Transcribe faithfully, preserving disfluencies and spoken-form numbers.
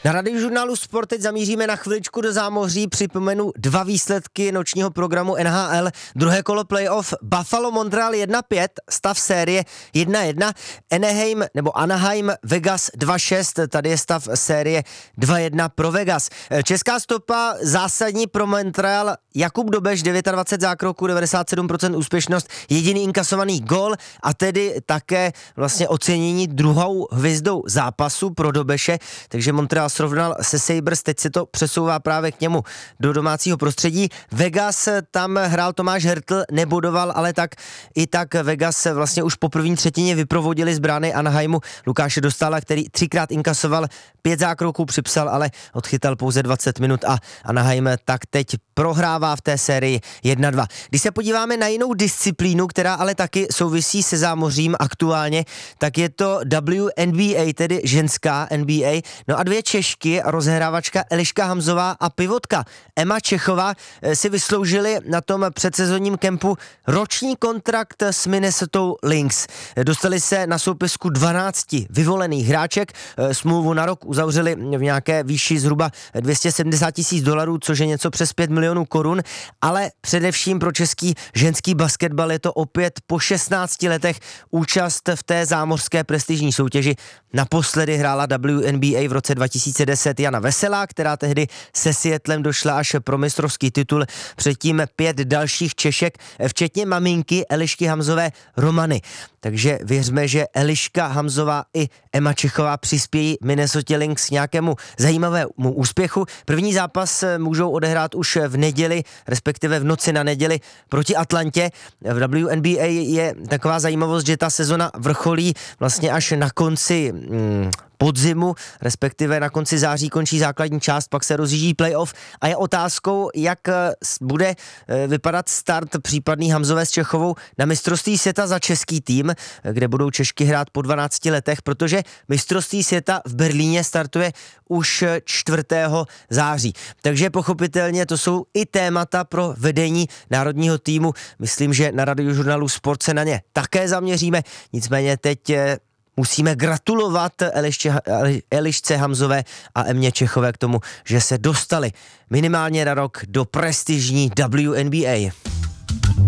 Na Radiožurnálu Sport teď zamíříme na chviličku do zámoří. Připomenu dva výsledky nočního programu N H L. Druhé kolo playoff Buffalo Montreal jedna pět, stav série jedna jedna. Anaheim nebo Anaheim Vegas dva šest, tady je stav série dva jedna pro Vegas. Česká stopa zásadní pro Montreal. Jakub Dobeš, dvacet devět zákroků, devadesát sedm procent úspěšnost, jediný inkasovaný gól a tedy také vlastně ocenění druhou hvězdou zápasu pro Dobeše, takže Montreal srovnal se Sabres, teď se to přesouvá právě k němu do domácího prostředí. Vegas, tam hrál Tomáš Hertl, nebodoval, ale tak i tak Vegas vlastně už po první třetině vyprovodili z brány Anaheimu Lukáše Dostála, který třikrát inkasoval, pět zákroků připsal, ale odchytal pouze dvacet minut a Anaheim tak teď prohrává v té sérii jedna dva. Když se podíváme na jinou disciplínu, která ale taky souvisí se zámořím aktuálně, tak je to W N B A, tedy ženská N B A. No a dvě Češky, rozehrávačka Eliška Hamzová a pivotka Emma Čechová si vysloužili na tom předsezonním kempu roční kontrakt s Minnesota Lynx. Dostali se na soupisku dvanácti vyvolených hráček, smlouvu na rok uzavřeli v nějaké výši zhruba dvě stě sedmdesát tisíc dolarů, což je něco přes pět milionů korun, ale především pro český ženský basketbal je to opět po šestnácti letech účast v té zámořské prestižní soutěži. Naposledy hrála W N B A v roce dva tisíce deset Jana Veselá, která tehdy se Seattlem došla až pro mistrovský titul, předtím pět dalších Češek, včetně maminky Elišky Hamzové Romany. Takže věřme, že Eliška Hamzová i Emma Čechová přispějí Minnesota Lynx nějakému zajímavému úspěchu. První zápas můžou odehrát už v neděli, respektive v noci na neděli proti Atlantě. V W N B A je taková zajímavost, že ta sezona vrcholí vlastně až na konci hmm, podzimu, respektive na konci září končí základní část, pak se rozjíždí playoff a je otázkou, jak bude vypadat start případný Hamzové s Čechovou na mistrovství světa za český tým, kde budou Češky hrát po dvanácti letech, protože mistrovství světa v Berlíně startuje už čtvrtého září. Takže pochopitelně to jsou i témata pro vedení národního týmu. Myslím, že na Radiožurnálu Sport se na ně také zaměříme, nicméně teď musíme gratulovat Elišče, Elišce Hamzové a Emě Čechové k tomu, že se dostali minimálně na rok do prestižní W N B A.